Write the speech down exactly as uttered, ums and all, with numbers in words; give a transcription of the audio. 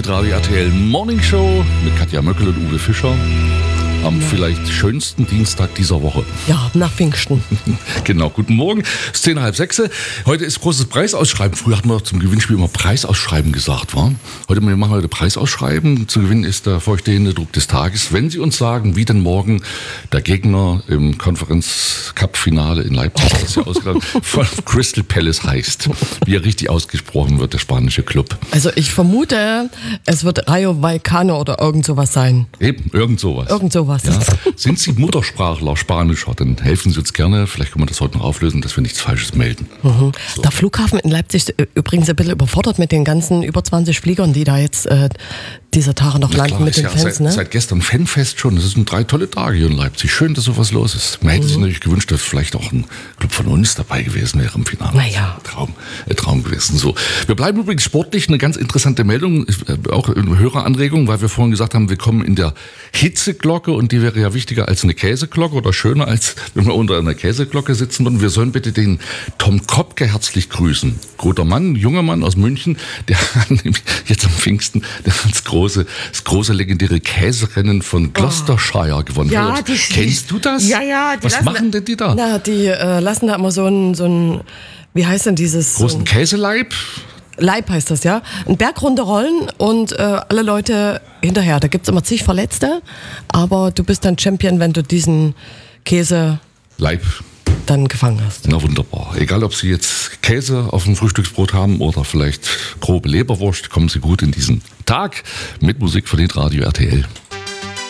Hitradio R T L Morning Show mit Katja Möckel und Uwe Fischer. Am ja. vielleicht schönsten Dienstag dieser Woche. Ja, nach Pfingsten. Genau, guten Morgen. Es ist zehn, halb sechs. Heute ist großes Preisausschreiben. Früher hatten wir zum Gewinnspiel immer Preisausschreiben gesagt, wa? Heute wir machen wir heute Preisausschreiben. Zu gewinnen ist der vorstehende Druck des Tages. Wenn Sie uns sagen, wie denn morgen der Gegner im Konferenz-Cup-Finale in Leipzig, das ist ja ausgegangen, von Crystal Palace heißt, wie er richtig ausgesprochen wird, der spanische Club. Also ich vermute, es wird Rayo Vallecano oder irgend sowas sein. Eben, irgend sowas. Irgend sowas. Ja. Sind Sie Muttersprachler, Spanischer, dann helfen Sie uns gerne. Vielleicht können wir das heute noch auflösen, dass wir nichts Falsches melden. Mhm. So. Der Flughafen in Leipzig ist übrigens ein bisschen überfordert mit den ganzen über zwanzig Fliegern, die da jetzt äh, dieser Tage noch Na landen klar, mit den ja Fans. Seit, Ne? seit gestern Fanfest schon. Das sind drei tolle Tage hier in Leipzig. Schön, dass sowas los ist. Man hätte mhm. sich natürlich gewünscht, dass vielleicht auch ein Club von uns dabei gewesen wäre im Finale. Naja. Traum, äh, Traum gewesen. So. Wir bleiben übrigens sportlich. Eine ganz interessante Meldung, auch eine Höreranregung, weil wir vorhin gesagt haben, wir kommen in der Hitzeglocke und die wäre ja wichtiger als eine Käseglocke oder schöner, als wenn wir unter einer Käseglocke sitzen würden. Wir sollen bitte den Tom Kopke herzlich grüßen. Guter Mann, junger Mann aus München, der hat nämlich jetzt am Pfingsten das große, das große legendäre Käserennen von Gloucestershire gewonnen. Ja, die, Kennst du das? Ja, ja. Was machen denn die da? Na, die äh, lassen da immer so ein, so ein, wie heißt denn dieses? Großen Käseleib? Leib heißt das, ja. Ein Berg runterrollen und äh, alle Leute hinterher. Da gibt's immer zig Verletzte, aber du bist dann Champion, wenn du diesen Käse Leib dann gefangen hast. Na wunderbar. Egal, ob Sie jetzt Käse auf dem Frühstücksbrot haben oder vielleicht grobe Leberwurst, kommen Sie gut in diesen Tag mit Musik von Hitradio R T L.